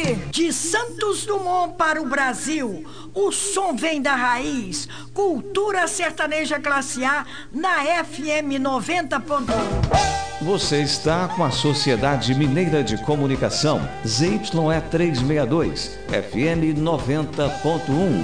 De Santos Dumont para o Brasil, o som vem da raiz. Cultura sertaneja classe A na FM 90.1. Você está com a Sociedade Mineira de Comunicação, ZYE 362, FM 90.1.